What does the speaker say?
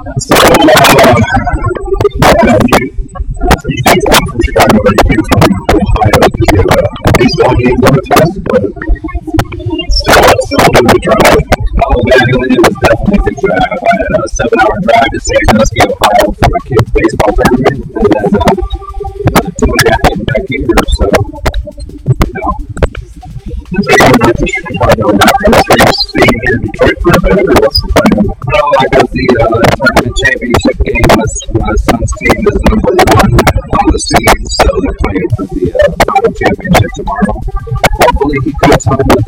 So, you do come from Chicago, but you do come from Ohio because you have a baseball game on the test, but still a bit of a drive. Oh man, it was definitely a good drive. I had a 7-hour drive to Sandusky, Ohio for my kid's baseball tournament, and then another 2.5 back here, so, you know. So you're going to Chicago now. Are you staying here in Detroit for a bit, or what's the plan? Well, I got the tournament championship game. My son's team is number 1 on the seed, so they're playing for the final championship tomorrow. Hopefully he comes home with